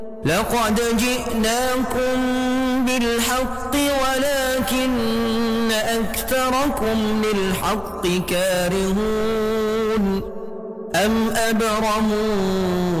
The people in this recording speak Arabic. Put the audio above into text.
لقد جئناكم بالحق ولكن أكثركم للحق كارهون أم أبرموا